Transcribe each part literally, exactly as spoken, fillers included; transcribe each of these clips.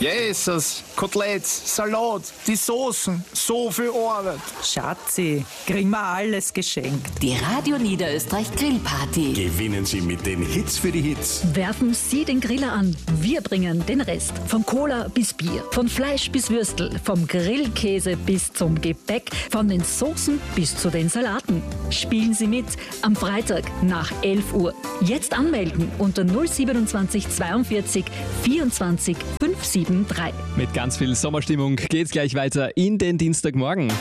Jesus, Koteletts, Salat, die Soßen, so viel Arbeit. Schatzi, kriegen wir alles geschenkt. Die Radio Niederösterreich Grillparty. Gewinnen Sie mit den Hits für die Hits. Werfen Sie den Griller an. Wir bringen den Rest. Von Cola bis Bier, von Fleisch bis Würstel, vom Grillkäse bis zum Gebäck, von den Soßen bis zu den Salaten. Spielen Sie mit am Freitag nach elf Uhr. Jetzt anmelden unter null siebenundzwanzig zweiundvierzig vierundzwanzig fünfhundertdrei. Mit ganz viel Sommerstimmung geht's gleich weiter in den Dienstagmorgen.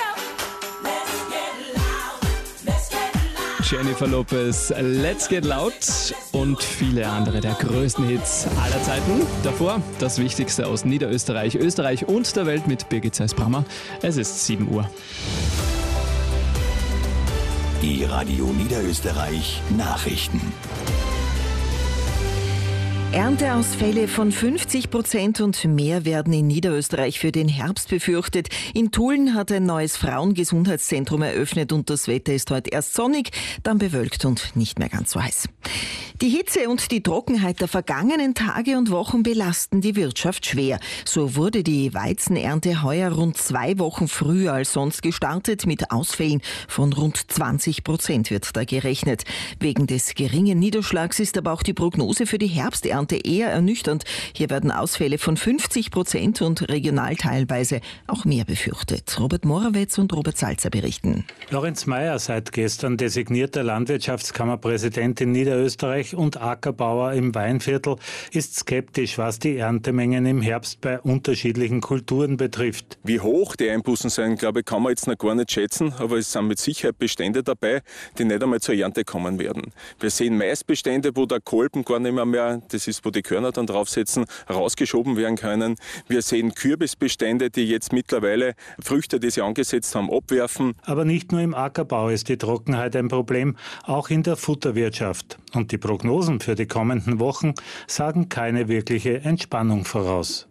Jennifer Lopez, Let's Get Loud und viele andere der größten Hits aller Zeiten. Davor das Wichtigste aus Niederösterreich, Österreich und der Welt mit Birgit Zeiss-Brammer. Es ist sieben Uhr. Die Radio Niederösterreich Nachrichten. Ernteausfälle von fünfzig Prozent und mehr werden in Niederösterreich für den Herbst befürchtet. In Tulln hat ein neues Frauengesundheitszentrum eröffnet und das Wetter ist heute erst sonnig, dann bewölkt und nicht mehr ganz so heiß. Die Hitze und die Trockenheit der vergangenen Tage und Wochen belasten die Wirtschaft schwer. So wurde die Weizenernte heuer rund zwei Wochen früher als sonst gestartet. Mit Ausfällen von rund zwanzig Prozent wird da gerechnet. Wegen des geringen Niederschlags ist aber auch die Prognose für die Herbsternte eher ernüchternd. Hier werden Ausfälle von fünfzig Prozent und regional teilweise auch mehr befürchtet. Robert Morawetz und Robert Salzer berichten. Lorenz Mayer, seit gestern designierter Landwirtschaftskammerpräsident in Niederösterreich und Ackerbauer im Weinviertel, ist skeptisch, was die Erntemengen im Herbst bei unterschiedlichen Kulturen betrifft. Wie hoch die Einbußen sein, glaube ich, kann man jetzt noch gar nicht schätzen, aber es sind mit Sicherheit Bestände dabei, die nicht einmal zur Ernte kommen werden. Wir sehen Maisbestände, wo der Kolben gar nicht mehr, mehr das ist, wo die Körner dann draufsetzen, rausgeschoben werden können. Wir sehen Kürbisbestände, die jetzt mittlerweile Früchte, die sie angesetzt haben, abwerfen. Aber nicht nur im Ackerbau ist die Trockenheit ein Problem, auch in der Futterwirtschaft. Und die Prognosen für die kommenden Wochen sagen keine wirkliche Entspannung voraus.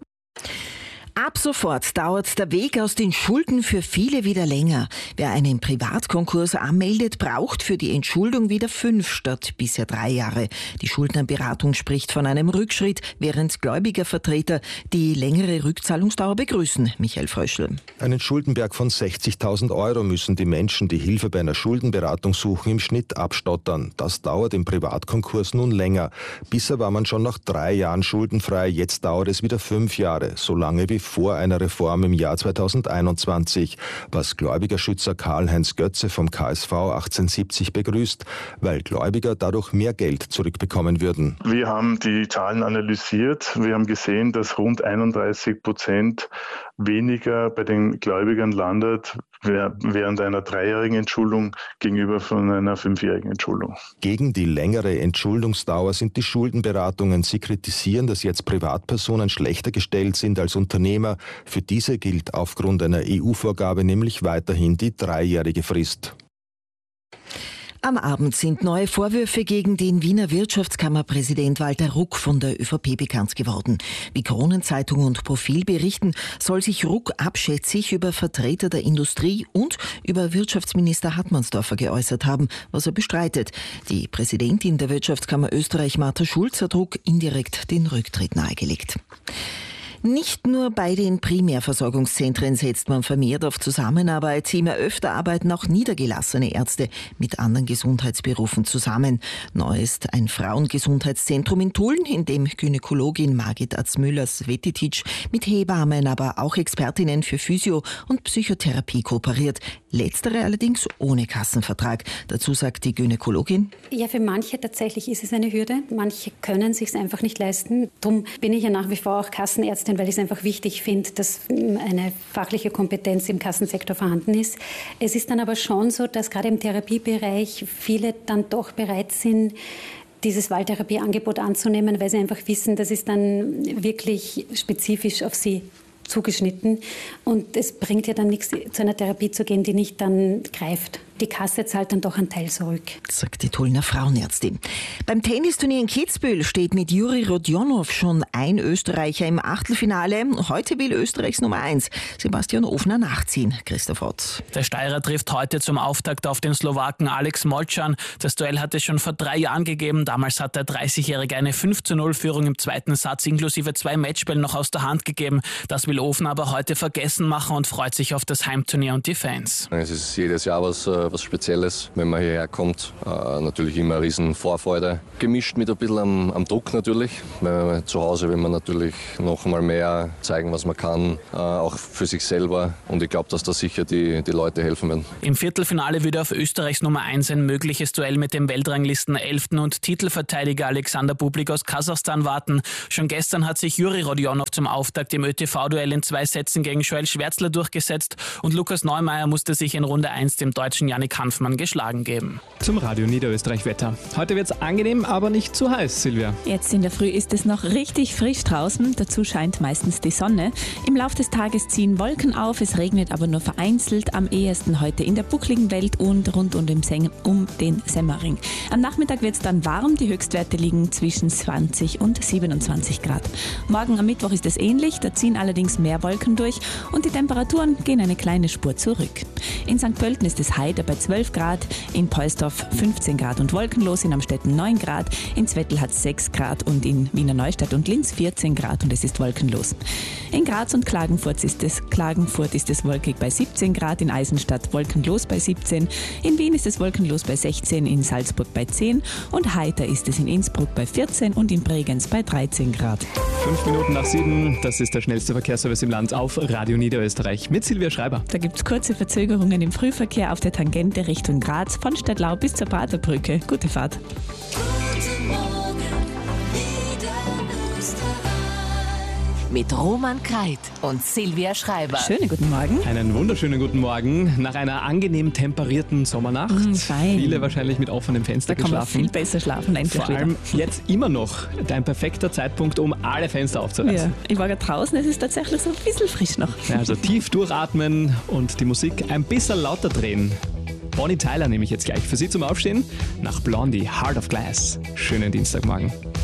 Ab sofort dauert der Weg aus den Schulden für viele wieder länger. Wer einen Privatkonkurs anmeldet, braucht für die Entschuldung wieder fünf statt bisher drei Jahre. Die Schuldnerberatung spricht von einem Rückschritt, während Gläubigervertreter die längere Rückzahlungsdauer begrüßen. Michael Fröschl. Einen Schuldenberg von sechzigtausend Euro müssen die Menschen, die Hilfe bei einer Schuldenberatung suchen, im Schnitt abstottern. Das dauert im Privatkonkurs nun länger. Bisher war man schon nach drei Jahren schuldenfrei, jetzt dauert es wieder fünf Jahre, so lange wie vor einer Reform im Jahr zweitausendeinundzwanzig, was Gläubigerschützer Karl-Heinz Götze vom K S V achtzehnhundert begrüßt, weil Gläubiger dadurch mehr Geld zurückbekommen würden. Wir haben die Zahlen analysiert. Wir haben gesehen, dass rund einunddreißig Prozent weniger bei den Gläubigern landet während einer dreijährigen Entschuldung gegenüber von einer fünfjährigen Entschuldung. Gegen die längere Entschuldungsdauer sind die Schuldenberatungen. Sie kritisieren, dass jetzt Privatpersonen schlechter gestellt sind als Unternehmer. Für diese gilt aufgrund einer E U-Vorgabe nämlich weiterhin die dreijährige Frist. Am Abend sind neue Vorwürfe gegen den Wiener Wirtschaftskammerpräsident Walter Ruck von der ÖVP bekannt geworden. Wie Kronenzeitung und Profil berichten, soll sich Ruck abschätzig über Vertreter der Industrie und über Wirtschaftsminister Hartmannsdorfer geäußert haben, was er bestreitet. Die Präsidentin der Wirtschaftskammer Österreich, Martha Schulz, hat Ruck indirekt den Rücktritt nahegelegt. Nicht nur bei den Primärversorgungszentren setzt man vermehrt auf Zusammenarbeit. Immer öfter arbeiten auch niedergelassene Ärzte mit anderen Gesundheitsberufen zusammen. Neu ist ein Frauengesundheitszentrum in Tulln, in dem Gynäkologin Margit Atzmüller-Svetetic mit Hebammen, aber auch Expertinnen für Physio- und Psychotherapie kooperiert. Letztere allerdings ohne Kassenvertrag. Dazu sagt die Gynäkologin: Ja, für manche tatsächlich ist es eine Hürde. Manche können es sich einfach nicht leisten. Darum bin ich ja nach wie vor auch Kassenärztin, weil ich es einfach wichtig finde, dass eine fachliche Kompetenz im Kassensektor vorhanden ist. Es ist dann aber schon so, dass gerade im Therapiebereich viele dann doch bereit sind, dieses Wahltherapieangebot anzunehmen, weil sie einfach wissen, das ist dann wirklich spezifisch auf sie zugeschnitten. Und es bringt ja dann nichts, zu einer Therapie zu gehen, die nicht dann greift. die Kasse zahlt dann doch einen Teil zurück. Sagt die Tullner Frauenärztin. Beim Tennisturnier in Kitzbühel steht mit Juri Rodionov schon ein Österreicher im Achtelfinale. Heute will Österreichs Nummer eins, Sebastian Ofner, nachziehen. Christoph Otz. Der Steirer trifft heute zum Auftakt auf den Slowaken Alex Molcan. Das Duell hat es schon vor drei Jahren gegeben. Damals hat der dreißigjährige eine fünf zu null Führung im zweiten Satz inklusive zwei Matchbällen noch aus der Hand gegeben. Das will Ofner aber heute vergessen machen und freut sich auf das Heimturnier und die Fans. Es ist jedes Jahr was, was Spezielles, wenn man hierher kommt. Äh, natürlich immer eine riesen Vorfreude. Gemischt mit ein bisschen am, am Druck natürlich. Weil zu Hause will man natürlich noch mal mehr zeigen, was man kann, äh, auch für sich selber. Und ich glaube, dass da sicher die, die Leute helfen werden. Im Viertelfinale würde auf Österreichs Nummer eins ein mögliches Duell mit dem Weltranglisten elften und Titelverteidiger Alexander Bublik aus Kasachstan warten. Schon gestern hat sich Juri Rodionov zum Auftakt im Ö T V-Duell in zwei Sätzen gegen Joel Schwärzler durchgesetzt und Lukas Neumeier musste sich in Runde eins dem deutschen Yannick Hanfmann geschlagen geben. Zum Radio Niederösterreich-Wetter. Heute wird es angenehm, aber nicht zu heiß, Silvia. Jetzt in der Früh ist es noch richtig frisch draußen. Dazu scheint meistens die Sonne. Im Laufe des Tages ziehen Wolken auf. Es regnet aber nur vereinzelt. Am ehesten heute in der buckligen Welt und rund um den, Seng- um den Semmering. Am Nachmittag wird es dann warm. Die Höchstwerte liegen zwischen zwanzig und siebenundzwanzig Grad. Morgen am Mittwoch ist es ähnlich. Da ziehen allerdings mehr Wolken durch und die Temperaturen gehen eine kleine Spur zurück. In Sankt Pölten ist es heiter bei zwölf Grad, in Poisdorf fünfzehn Grad und wolkenlos, in Amstetten neun Grad, in Zwettl hat es sechs Grad und in Wiener Neustadt und Linz vierzehn Grad und es ist wolkenlos. In Graz und Klagenfurt ist es, Klagenfurt ist es wolkig bei siebzehn Grad, in Eisenstadt wolkenlos bei siebzehn, in Wien ist es wolkenlos bei sechzehn, in Salzburg bei zehn und heiter ist es in Innsbruck bei vierzehn und in Bregenz bei dreizehn Grad. Fünf Minuten nach sieben, das ist der schnellste Verkehrsservice im Land auf Radio Niederösterreich mit Silvia Schreiber. Da gibt es kurze Verzögerungen im Frühverkehr auf der Tangente Richtung Graz von Stadtlau bis zur Praterbrücke. Gute Fahrt. Guten Morgen, mit Roman Kreit und Silvia Schreiber. Schönen guten Morgen. Einen wunderschönen guten Morgen. Nach einer angenehm temperierten Sommernacht. Mm, fein. Viele wahrscheinlich mit offenem Fenster da kann man geschlafen. viel besser schlafen. Vor allem jetzt immer noch dein perfekter Zeitpunkt, um alle Fenster aufzureißen. Ja, ich war gerade draußen, es ist tatsächlich so ein bisschen frisch noch. Ja, also tief durchatmen und die Musik ein bisschen lauter drehen. Bonnie Tyler nehme ich jetzt gleich für Sie zum Aufstehen nach Blondie, Heart of Glass. Schönen Dienstagmorgen.